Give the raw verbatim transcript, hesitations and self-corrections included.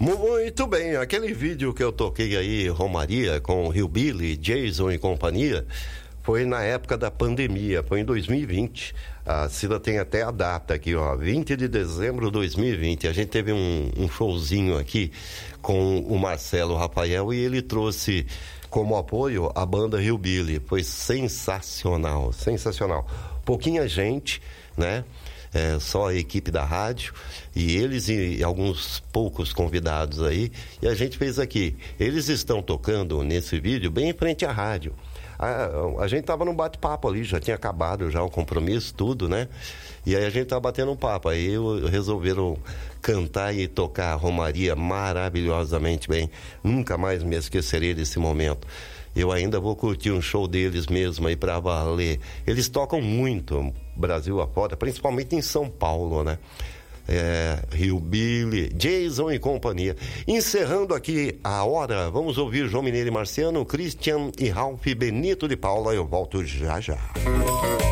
Muito bem, aquele vídeo que eu toquei aí, Romaria, com o Hillbilly, Jason e companhia, foi na época da pandemia, foi em dois mil e vinte. A Cida tem até a data aqui, ó, vinte de dezembro de dois mil e vinte. A gente teve um, um showzinho aqui com o Marcelo Rafael e ele trouxe como apoio a banda Hillbilly. Foi sensacional, sensacional. Pouquinha gente, né? É, só a equipe da rádio e eles e, e alguns poucos convidados aí, e a gente fez aqui. Eles estão tocando nesse vídeo bem em frente à rádio. A, a gente tava num bate-papo ali, já tinha acabado já o compromisso, tudo, né? E aí a gente tava batendo um papo, aí eu, resolveram cantar e tocar a Romaria maravilhosamente bem. Nunca mais me esquecerei desse momento. Eu ainda vou curtir um show deles mesmo aí pra valer. Eles tocam muito Brasil afora, principalmente em São Paulo, né? É, Hillbilly, Jason e companhia. Encerrando aqui a hora, vamos ouvir João Mineiro e Marciano, Christian e Ralph Benito de Paula. Eu volto já já.